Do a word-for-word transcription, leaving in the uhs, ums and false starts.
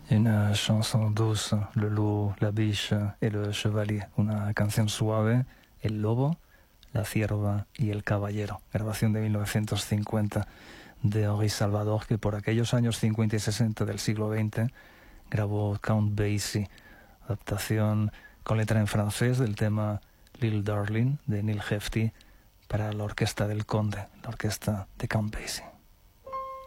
Una chanson douce, Le loup, la biche et le chevalier. Una canción suave, El lobo, la cierva y el caballero. Grabación de mil novecientos cincuenta de Henri Salvador, que por aquellos años cincuenta y sesenta del siglo veinte grabó Count Basie, adaptación con letra en francés del tema Little Darling de Neil Hefti para la orquesta del Conde, la orquesta de Count Basie.